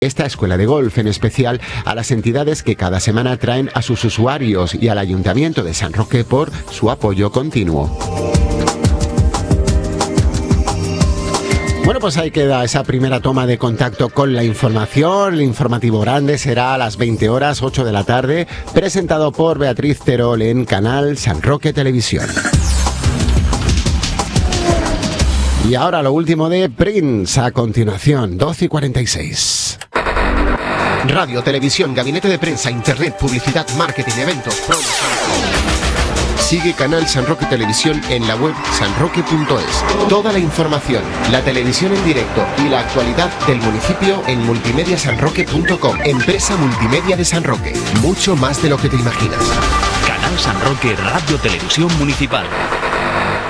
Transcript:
esta escuela de golf, en especial a las entidades que cada semana traen a sus usuarios y al Ayuntamiento de San Roque por su apoyo continuo. Bueno, pues ahí queda esa primera toma de contacto con la información. El informativo grande será a las 20 horas, 8 de la tarde, presentado por Beatriz Terol en Canal San Roque Televisión. Y ahora lo último de Prince, a continuación, 12:46. Radio, televisión, gabinete de prensa, internet, publicidad, marketing, eventos, promoción. Sigue Canal San Roque Televisión en la web sanroque.es. Toda la información, la televisión en directo y la actualidad del municipio en multimediasanroque.com. Empresa Multimedia de San Roque. Mucho más de lo que te imaginas. Canal San Roque Radio Televisión Municipal.